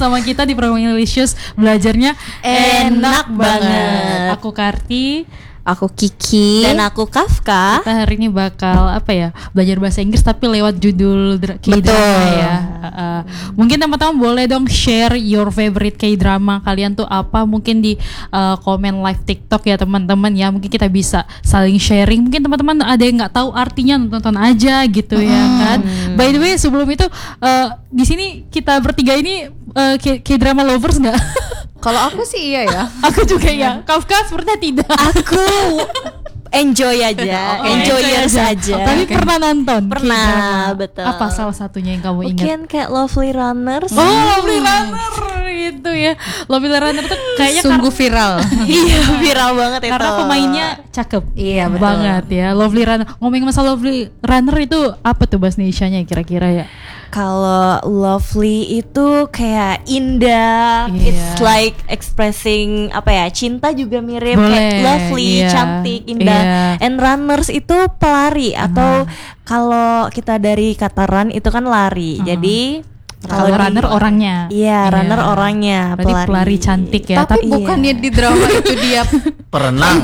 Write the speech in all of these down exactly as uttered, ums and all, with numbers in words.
sama kita di Prominilicious, belajarnya enak, enak banget. Aku Karti, aku Kiki, dan aku Kafka. Kita hari ini bakal apa ya, belajar bahasa Inggris tapi lewat judul dra- K-drama ya. Uh, mungkin teman-teman boleh dong share your favorite K-drama kalian tuh apa, mungkin di uh, komen live TikTok ya teman-teman ya. Mungkin kita bisa saling sharing. Mungkin teman-teman ada yang nggak tahu artinya, nonton aja gitu hmm. ya kan. By the way sebelum itu uh, di sini kita bertiga ini uh, K- K-drama lovers nggak? Kalau aku sih iya ya. Aku juga ya. Kafka sepertinya tidak. Aku enjoy aja, oh, enjoyers aja. aja. Oh, tapi okay. pernah nonton? Pernah, K-drama. Betul. Apa salah satunya yang kamu ingat? Mungkin kayak Lovely Runner. Oh, Lovely Runner itu ya. Lovely Runner tuh kayaknya sungguh kar- viral. Iya, viral banget itu. Karena pemainnya cakep. Iya, betul. Banget ya. Lovely Runner. Ngomongin masalah Lovely Runner itu apa tuh bahasa Indonesianya kira-kira ya? Kalau lovely itu kayak indah, yeah. It's like expressing apa ya, cinta juga mirip. Boleh, kayak lovely, yeah. Cantik, indah, yeah. And runners itu pelari uh-huh. Atau kalau kita dari kata run itu kan lari, uh-huh. Jadi kalau runner di, orangnya, iya, yeah, runner orangnya, pelari. pelari cantik ya. Tapi, tapi bukannya iya. Di drama itu dia perenang.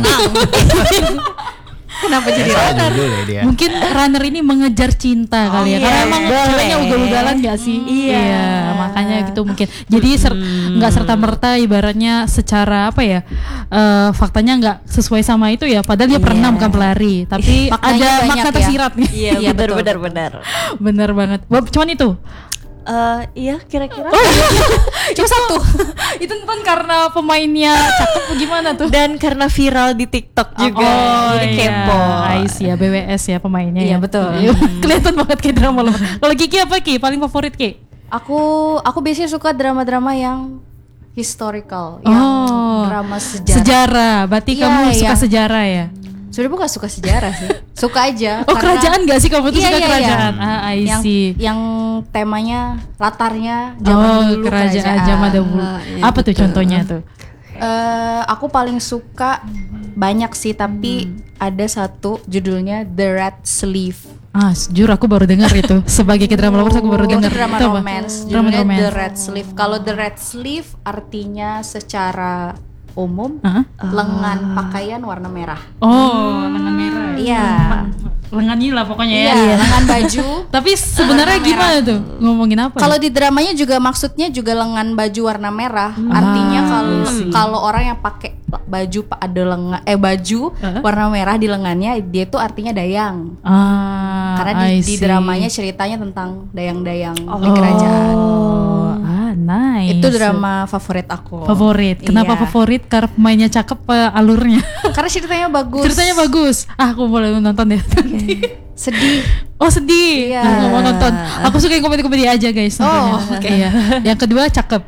Kenapa jadi runner? Dia. Mungkin runner ini mengejar cinta oh, kali ya, iya, karena emang ceweknya ugal-ugalan gak sih? Iya, iya makanya gitu mungkin. Jadi ser- nggak serta-merta ibaratnya secara apa ya, uh, faktanya nggak sesuai sama itu ya. Padahal dia iya. Pernah bukan pelari, tapi ada makna tersirat nih. Iya, iya benar-benar benar. Benar banget. Cuman itu. Uh, iya kira-kira oh, cuma satu. Itu kan karena pemainnya cakep gimana tuh? Dan karena viral di TikTok juga. Oh, jadi iya. kepo. Ais ya, B W S ya pemainnya. Iya ya. betul. Kelihatan banget kayak drama lo. Kalau Kiki apa Ki? Paling favorit Ki? Aku aku biasanya suka drama-drama yang historical, oh, yang drama sejarah. Sejarah. Berarti iya, kamu suka yang... sejarah ya? Sebenernya bukan suka sejarah sih, suka aja. Oh karena, kerajaan gak sih kamu tuh iya, suka iya, kerajaan? Iya. Ah, I yang, see. Yang temanya, latarnya zaman oh, dulu kerajaan. kerajaan. Zaman dulu. Ah, iya, apa betul. Tuh contohnya tuh? Uh, aku paling suka banyak sih, tapi hmm. ada satu judulnya The Red Sleeve. Ah, jujur aku baru dengar itu. Sebagai drama lovers aku baru dengar. Itu drama itu romance. Judulnya romance. The Red Sleeve. Kalau The Red Sleeve artinya secara umum uh-huh. lengan pakaian warna merah. Oh, hmm. lengan merah. Iya. Lengan ini lah pokoknya iya, ya. Lengan baju. Tapi sebenarnya gimana tuh? Ngomongin apa? Kalau ya? Di dramanya juga maksudnya juga lengan baju warna merah. Hmm. Artinya kalau ah, kalau orang yang pakai baju ada lengan eh baju uh-huh. warna merah di lengannya, dia tuh artinya dayang. Ah. Karena di, di dramanya ceritanya tentang dayang-dayang oh. di kerajaan. Oh. Ah, nice. Itu drama favorit aku. Favorit. Kenapa iya. favorit? Karena pemainnya cakep, uh, alurnya. Karena ceritanya bagus. Ceritanya bagus. Ah, aku boleh nonton ya. Sedih. Oh sedih. Iya. Nah, gak mau nonton. Aku suka yang komedi-komedi aja guys. Oh oke okay. ya. Yang kedua cakep.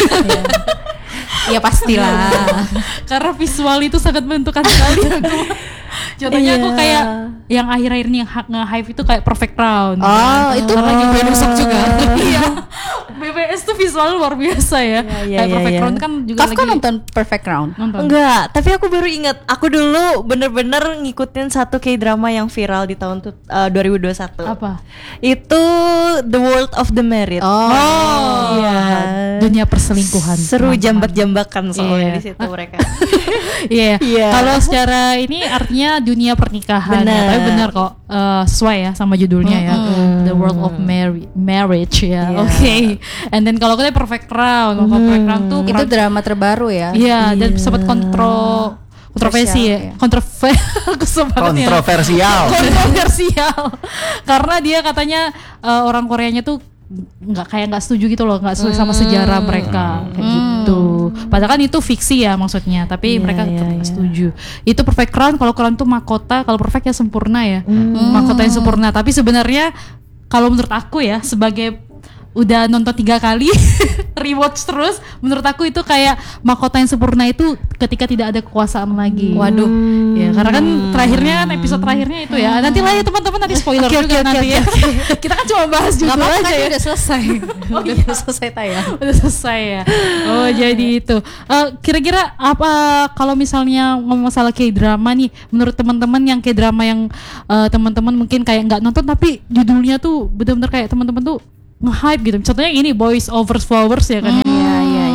Iya pastilah. Karena visual itu sangat menentukan sekali. Contohnya iya. aku kayak yang akhir-akhir ini yang nge-hype itu kayak Perfect Round. Oh kan? Itu lagi penusuk juga. Iya. B B S tuh visual luar biasa ya. Iya, iya, kayak Perfect iya. Round kan juga Kafka lagi. nonton Perfect Round? Nonton. Enggak, tapi aku baru ingat. Aku dulu bener-bener ngikutin satu K-drama yang viral di tahun tu, uh, dua ribu dua puluh satu. Apa? Itu The World of the Married. Oh, oh iya. Dunia perselingkuhan. Seru jambak-jambakan soalnya yeah. di situ mereka. Iya. yeah. yeah. Kalau secara ini artinya dunia pernikahan. Ya. Tapi benar kok uh, sesuai ya sama judulnya mm-hmm. ya. The World of Mar- Marriage ya. Yeah. Oke. Okay. And then kalau kita Perfect Round, mm. Perfect Round tuh itu drama terbaru ya. Iya, yeah, dan sempat kontro kontroversi ya, kontroversial, kontroversial, kontroversial, karena dia katanya uh, orang Koreanya tuh nggak kayak nggak setuju gitu loh, nggak sesuai sama sejarah mereka kayak hmm. gitu. Padahal kan itu fiksi ya maksudnya, tapi yeah, mereka tetap yeah, yeah. setuju. Itu Perfect Crown, kalau Crown tuh mahkota, kalau perfect ya sempurna ya, hmm. mahkota yang sempurna. Tapi sebenarnya kalau menurut aku ya sebagai udah nonton tiga kali rewatch terus, menurut aku itu kayak mahkota yang sempurna itu ketika tidak ada kekuasaan lagi. Waduh, ya karena kan terakhirnya kan episode terakhirnya itu ya. Nanti lah ya teman-teman, nanti spoiler okay, juga okay, nanti okay, ya. Okay. Kita kan cuma bahas juga aja kan ya. Udah selesai. Oh, udah iya. selesai tayang. Udah selesai ya. Oh jadi itu. Uh, kira-kira apa kalau misalnya ngomong masalah K-drama nih, menurut teman-teman yang K-drama yang uh, teman-teman mungkin kayak nggak nonton tapi judulnya tuh benar-benar kayak teman-teman tuh nge-hype gitu. Contohnya ini Boys Over Flowers ya kan. Hmm, ya.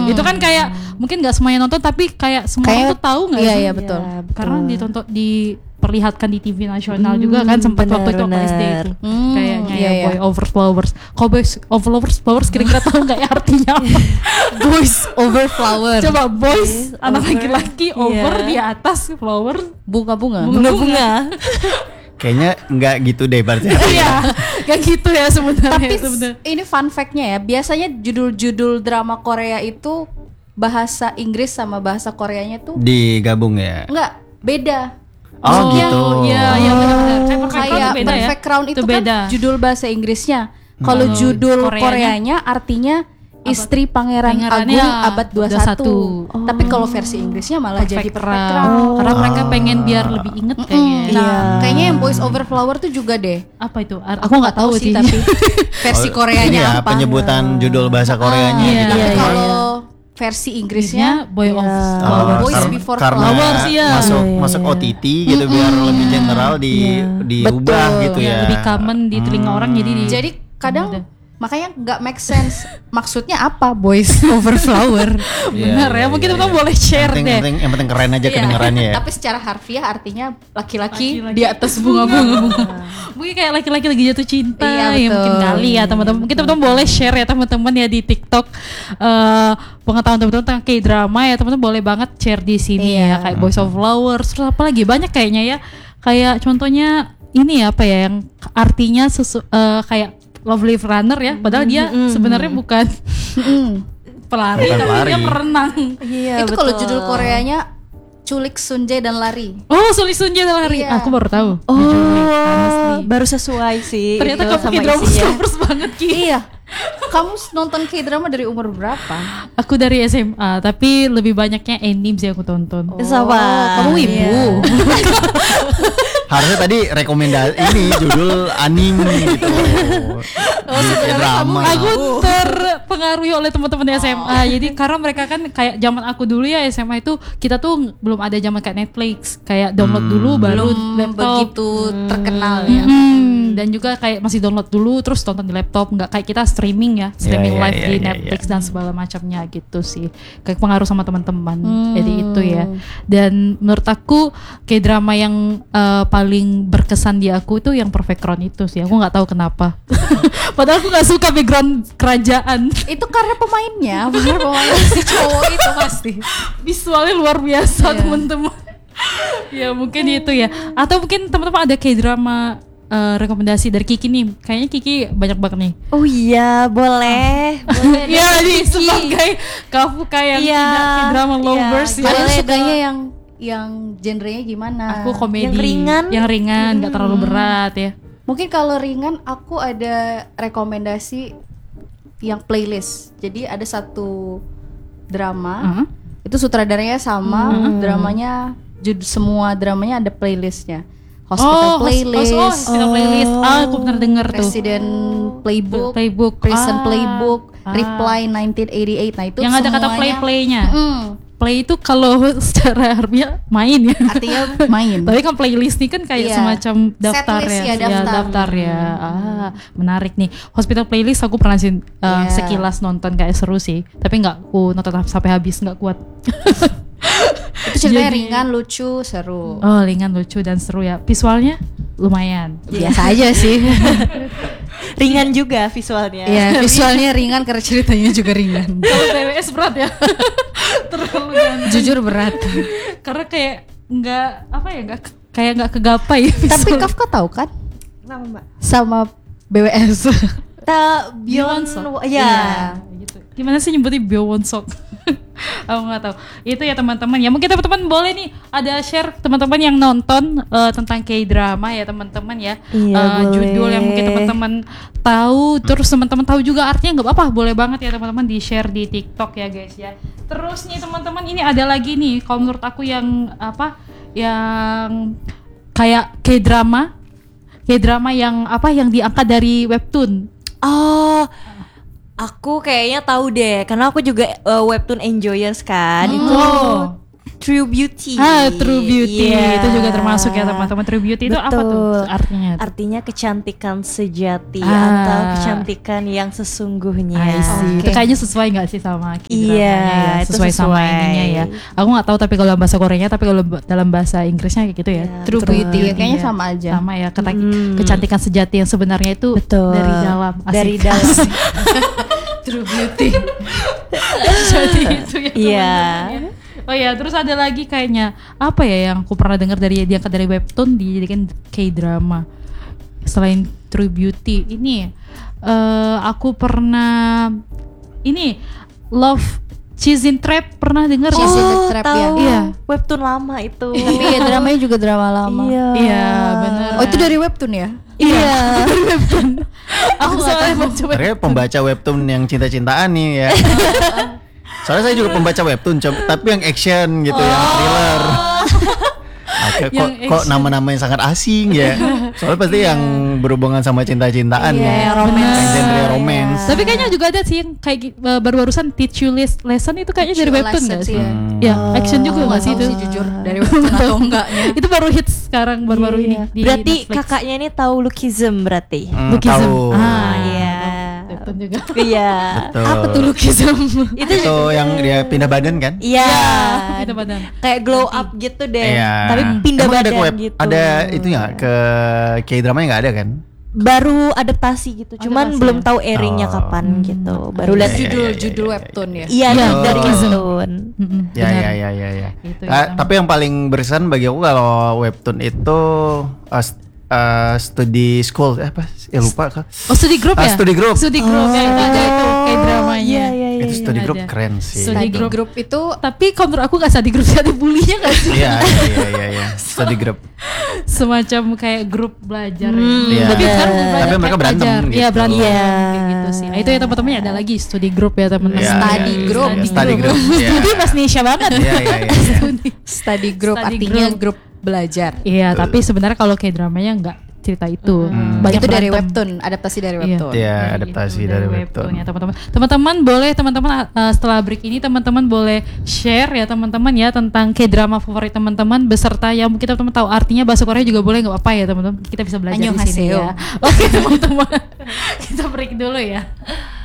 Itu kan kayak mungkin nggak semuanya nonton tapi kayak semua Kayak- orang tuh tahu nggak iya, sih? iya, betul. Iya, Karena ditonton diperlihatkan di T V nasional juga kan sempat benar, waktu itu apa S D benar. itu. Hmm, Kayaknya iya, ya iya. Boy Over Flowers. Kalau Boys Over Flowers kira-kira tahu nggak ya artinya apa? Boys over flower. Coba boys anak over, laki-laki iya. over di atas flower. Bunga-bunga. Bunga-bunga. Kayaknya nggak gitu deh berarti. Iya, kayak gitu ya sebenarnya. Tapi itu bener. ini fun fact-nya ya, biasanya judul-judul drama Korea itu bahasa Inggris sama bahasa Koreanya tuh Digabung ya. enggak beda. Oh gitu. Iya, iya benar-benar. Kayak Perfect Crown Kayak tuh beda ya. Perfect Crown itu, Itu kan beda. judul bahasa Inggrisnya. Kalau Hmm. judul Koreanya- Koreanya artinya istri Pangeran Pangerannya Agung abad dua puluh satu. dua puluh satu. Tapi kalau versi Inggrisnya malah jadi Perfect Crown. Karena mereka pengen biar lebih inget kayaknya. Nah, Iya. kayaknya yang Boys Over Flower tuh juga deh. Apa itu? Ar- Aku nggak tahu sih, tapi versi Oh, Koreanya ini ya, apa? penyebutan judul bahasa Koreanya iya, gitu. Tapi iya, kalau versi Inggrisnya Boy of Iya. Oh, Flowers. Boys kar- Before karena Flowers, iya. masuk Iya, iya, masuk iya. O T T gitu biar lebih general di diubah Betul. gitu ya. Lebih common di telinga orang jadi di jadi kadang Udah. makanya nggak make sense. Maksudnya apa Boys Over Flower? Iya, benar iya, ya. Mungkin iya, teman-teman iya. boleh share yang penting, deh. penting- yang penting keren aja Iya. kedengarannya ya. Tapi secara harfiah artinya laki-laki Laki-laki. di atas bunga-bunga. Mungkin kayak laki-laki lagi jatuh cinta Iya, ya betul. mungkin kali ya teman-teman. Mungkin teman-teman boleh share ya teman-teman ya di TikTok eh pengetahuan teman-teman tentang K-drama ya teman-teman boleh banget share di sini Iya. ya kayak Boys of Flowers terus apa lagi banyak kayaknya ya. Kayak contohnya ini ya apa ya yang artinya sesu, eh, kayak Lovely Runner ya padahal dia sebenarnya bukan pelari Bukan tapi pelari. dia perenang. Iya, Itu kalau betul. judul Koreanya Culik Sunjae dan Lari. Oh, Suli Sunjae dan lari. Iya. Aku baru tahu. Oh, Diculik, honestly. baru sesuai sih. Ternyata itu kamu sama K-drama isinya. lovers banget Ki. Iya. Kamu nonton K-drama dari umur berapa? Aku dari S M A, tapi lebih banyaknya anime sih aku tonton. Sama. Kamu ibu. Harusnya tadi rekomendasi ini judul anime gitu. Oh, sebenarnya drama. Aku terpengaruhi oleh teman-teman di S M A. Jadi karena mereka kan kayak zaman aku dulu ya S M A itu kita tuh belum ada zaman kayak Netflix, kayak download dulu baru Belum laptop. begitu terkenal ya. Hmm, dan juga kayak masih download dulu terus tonton di laptop, nggak kayak kita streaming ya, streaming iya, live iya, di iya, Netflix dan segala macamnya gitu sih. Kayak pengaruh sama teman-teman. Jadi itu ya. Dan menurut aku kayak drama yang eh, paling berkesan di aku itu yang Perfect Crown itu sih. Aku nggak tahu kenapa. Padahal aku nggak suka background kerajaan. Itu karena pemainnya, bener pemain si cowok itu pasti. Visualnya luar biasa Iya. teman-teman. Ya mungkin itu ya. Atau mungkin teman-teman ada kayak drama eh, rekomendasi dari Kiki nih. Kayaknya Kiki banyak banget nih. Oh iya, boleh. Boleh. deh, Iya di Kiki. sebagai kamu kayak Iya, tidak drama iya. lovers ya. Kalian Boleh sukanya dong. yang yang genrenya gimana? Aku komedi Yang ringan. yang ringan nggak terlalu berat ya. Mungkin kalau ringan aku ada rekomendasi yang playlist. Jadi ada satu drama, Heeh. itu sutradaranya sama, dramanya jud semua dramanya ada playlistnya. Hospital hos- Playlist, hos- oh, hospital playlist. Ah, aku pernah denger tuh. Resident Playbook, Playbook. Prison Ah. Playbook, Ah. Reply nineteen eighty-eight. Nah itu Yang ada kata semuanya- play-playnya. Mm, Play itu kalau secara harfiah main ya. artinya main. Tapi kan playlist ini kan kayak Iya. semacam daftar Setlist ya, ya, daftar. daftar ya. Ah, menarik nih. Hospital Playlist aku pernah sih uh, Iya. sekilas nonton kayak seru sih, tapi nggak aku nonton sampai habis, nggak kuat. Itu ceritanya Jadi- ringan, lucu, seru. Oh, ringan, lucu dan seru ya. Visualnya lumayan. Biasa aja sih. Ringan juga visualnya. Iya, visualnya ringan karena ceritanya juga ringan. Kalau B W S berat ya. Terlalu ganteng. Jujur berat. Karena kayak nggak apa ya, nggak kayak nggak kegapai. Tapi visual. Kafka tahu kan Kenapa, Mbak? sama B W S? Ta Beyond, Beyond ya. gitu. Gimana sih nyebutnya Beyond Aku nggak tahu. Itu ya teman-teman. Ya mungkin teman-teman boleh nih ada share teman-teman yang nonton eh, tentang K-drama ya teman-teman ya. Iya, Eh, boleh. judul yang mungkin teman-teman tahu, terus teman-teman tahu juga artinya nggak apa-apa, boleh banget ya teman-teman di share di TikTok ya guys ya. Terus nih teman-teman ini ada lagi nih kalau menurut aku yang apa yang kayak K-drama K-drama yang apa yang diangkat dari webtoon. Oh, aku kayaknya tahu deh, karena aku juga uh, webtoon enjoyers kan. Itu Oh. True Beauty. Ah, True Beauty Iya. itu juga termasuk ya teman-teman. True Beauty itu apa tuh Betul. artinya? Artinya kecantikan sejati Ah. atau kecantikan yang sesungguhnya. I see. Itu Oke. kayaknya sesuai nggak sih sama K-dramanya Iya, ya? itu Sesuai, sama sesuai. ininya ya. Aku nggak tahu tapi kalau dalam bahasa Koreanya, tapi kalau ba- dalam bahasa Inggrisnya kayak gitu ya. Iya, True betul. Beauty ya, kayaknya Iya. sama aja. Sama ya. Keta- Hmm. Kecantikan sejati yang sebenarnya itu Betul. dari dalam. Asik. Dari dalam. True Beauty. Jadi itu ya. Iya. teman-teman ya. Oh ya, terus ada lagi kayaknya apa ya yang aku pernah dengar dari diangkat dari webtoon dijadikan K-drama. Selain True Beauty ini eh aku pernah ini Love Cheese Trap pernah dengar? Cheese in the Oh, Trap, tahu. ya. Iya. Webtoon lama itu. Tapi ya dramanya juga drama lama. Iya. Iya, bener. Oh itu dari webtoon ya? Iya. Aku soalnya baca webtoon. Akhirnya pembaca webtoon yang cinta-cintaan nih ya. Soalnya saya juga pembaca webtoon, coba- tapi yang action gitu, yang thriller. Oke, kok, Yang kok action. nama-nama yang sangat asing ya. Soalnya pasti yang berhubungan sama cinta-cintaan Iya, ya. yang romance. Yang genre romance. Tapi kayaknya juga ada sih yang kayak gi- uh, baru-barusan Teach You Les- Lesson itu kayaknya dari Teach You webtoon Lesson nggak sih? sih ya. Hmm. Ya, action juga nggak sih Tahu itu? sih jujur dari webtoon atau enggaknya. Itu baru hits sekarang baru-baru Iya. ini di Berarti Netflix. kakaknya ini tahu Lookism berarti. Hmm, Lookism. tahu. Ah, Iya. Webtoon juga. Iya. Betul. Apa tuh Lookism? Itu Itu yang dia pindah badan kan? Iya. Pindah badan. Kayak glow up gitu deh. Iya. Tapi pindah Emang ada badan web, gitu. ada itu ya ke K-dramanya nggak ada kan? Baru adaptasi gitu. Cuman Adaptasi belum ya? tahu airingnya Oh. kapan gitu. Baru Iya, lihat iya, judul. iya, Judul iya, webtoon ya. Iya, Iya, dari betul. webtoon. Mm-mm, Ya benar. ya ya ya ya. Itu Ah, yang- tapi yang paling berkesan bagi aku kalau webtoon itu uh, st- uh, studi school eh apa? Ya lupa kan. Oh, studi group Ah, ya? studi group. Studi group ya, itu ada itu kayak dramanya. Iya, iya, iya. Itu studi ada. group keren sih. Studi Study group. group itu Tapi kalau menurut aku gak study group, sih ada bulinya gak sih? Iya iya iya iya iya. Studi group. Semacam kayak grup belajar Hmm, ya. Iya. Tapi sekarang bener. belajar Tapi mereka kayak berantem belajar. gitu. Iya, berantem Iya. kayak gitu sih. Nah, itu ya teman-teman ada lagi studi group ya teman-teman. Iya, Study iya, group. iya, Study group. Iya. Studi bahasa Indonesia banget. Iya iya iya. iya. Studi. study group Study artinya group. grup belajar. Iya, tapi sebenarnya kalau kayak dramanya nggak cerita itu. Banyak Itu dari berantem. webtoon, adaptasi dari webtoon. Iya, Nah, adaptasi itu dari webtoon. ya teman-teman. Teman-teman boleh teman-teman uh, setelah break ini teman-teman boleh share ya teman-teman ya tentang K-drama favorit teman-teman beserta yang mungkin teman-teman tahu artinya bahasa Korea juga boleh nggak apa-apa ya teman-teman. Kita bisa belajar di sini Annyeonghaseyo. ya. Oke teman-teman. Kita break dulu ya.